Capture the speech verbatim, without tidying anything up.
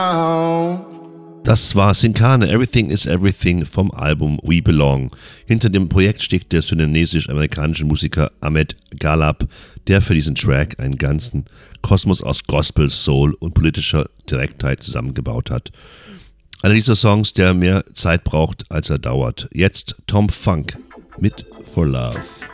Das war Sinkane, Everything is Everything vom Album We Belong. Hinter dem Projekt steckt der sudanesisch-amerikanische Musiker Ahmed Galab, der für diesen Track einen ganzen Kosmos aus Gospel, Soul und politischer Direktheit zusammengebaut hat. Einer dieser Songs, der mehr Zeit braucht, als er dauert. Jetzt Tom Funk mit For Love.